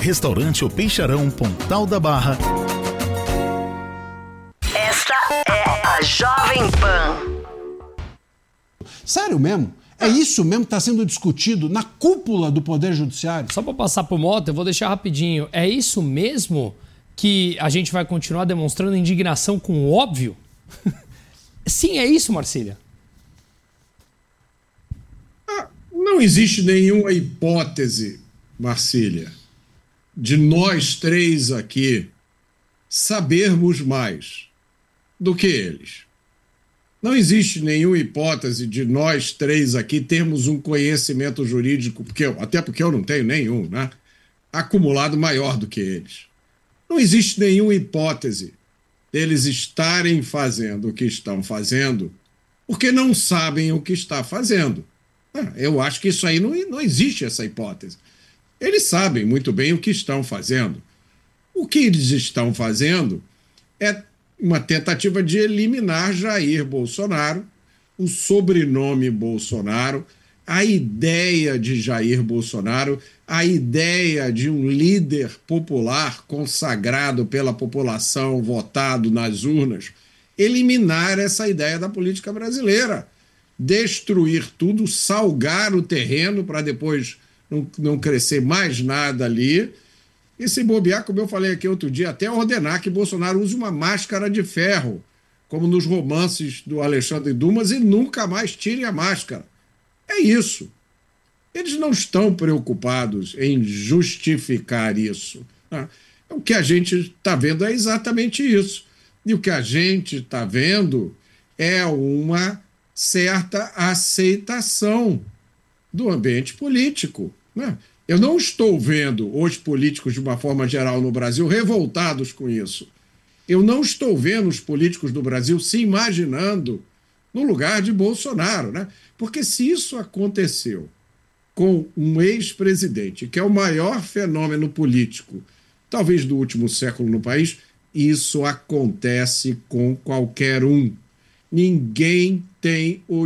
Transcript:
Restaurante O Peixarão, Pontal da Barra. Esta é a Jovem Pan. Sério mesmo? É isso mesmo que está sendo discutido na cúpula do Poder Judiciário? Só para passar por moto, eu vou deixar rapidinho. É isso mesmo que a gente vai continuar demonstrando indignação com o óbvio? Sim, é isso, Marcília. Não existe nenhuma hipótese, Marcília, de nós três aqui sabermos mais do que eles. Não existe nenhuma hipótese de nós três aqui termos um conhecimento jurídico, até porque eu não tenho nenhum, né? Acumulado maior do que eles. Não existe nenhuma hipótese deles estarem fazendo o que estão fazendo porque não sabem o que está fazendo. Eu acho que isso aí não existe essa hipótese. Eles sabem muito bem o que estão fazendo. O que eles estão fazendo é uma tentativa de eliminar Jair Bolsonaro, o sobrenome Bolsonaro, a ideia de Jair Bolsonaro, a ideia de um líder popular consagrado pela população, votado nas urnas, eliminar essa ideia da política brasileira, destruir tudo, salgar o terreno para depois não crescer mais nada ali. E se bobear, como eu falei aqui outro dia, até ordenar que Bolsonaro use uma máscara de ferro, como nos romances do Alexandre Dumas, e nunca mais tire a máscara. É isso. Eles não estão preocupados em justificar isso. Né? O que a gente está vendo é exatamente isso. E o que a gente está vendo é uma certa aceitação do ambiente político, né? Eu não estou vendo os políticos, de uma forma geral, no Brasil, revoltados com isso. Eu não estou vendo os políticos do Brasil se imaginando no lugar de Bolsonaro, né? Porque se isso aconteceu com um ex-presidente, que é o maior fenômeno político, talvez do último século no país, isso acontece com qualquer um. Ninguém tem o